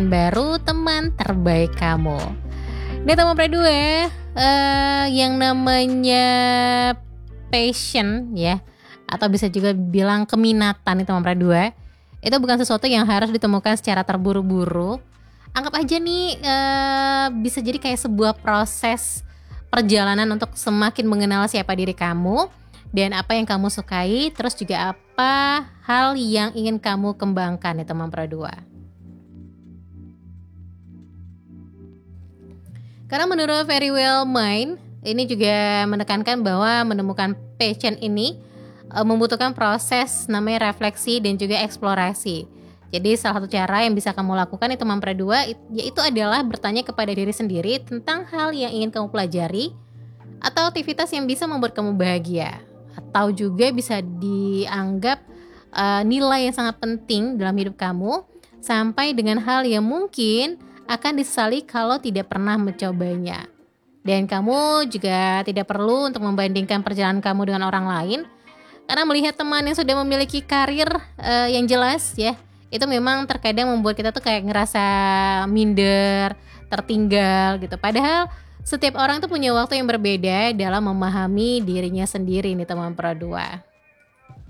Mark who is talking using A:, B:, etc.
A: baru teman terbaik kamu. Ini teman Pre2, yang namanya passion ya, atau bisa juga bilang keminatan nih teman Pre2, itu bukan sesuatu yang harus ditemukan secara terburu-buru. Anggap aja nih bisa jadi kayak sebuah proses perjalanan untuk semakin mengenal siapa diri kamu dan apa yang kamu sukai, terus juga apa hal yang ingin kamu kembangkan nih teman Pre2. Karena menurut Very Well Mind, ini juga menekankan bahwa menemukan passion ini membutuhkan proses namanya refleksi dan juga eksplorasi. Jadi salah satu cara yang bisa kamu lakukan nih teman Pre2 yaitu adalah bertanya kepada diri sendiri tentang hal yang ingin kamu pelajari atau aktivitas yang bisa membuat kamu bahagia, atau juga bisa dianggap nilai yang sangat penting dalam hidup kamu, sampai dengan hal yang mungkin akan disesali kalau tidak pernah mencobanya. Dan kamu juga tidak perlu untuk membandingkan perjalanan kamu dengan orang lain, karena melihat teman yang sudah memiliki karir yang jelas ya, itu memang terkadang membuat kita tuh kayak ngerasa minder, tertinggal gitu. Padahal setiap orang tuh punya waktu yang berbeda dalam memahami dirinya sendiri nih teman Pro2.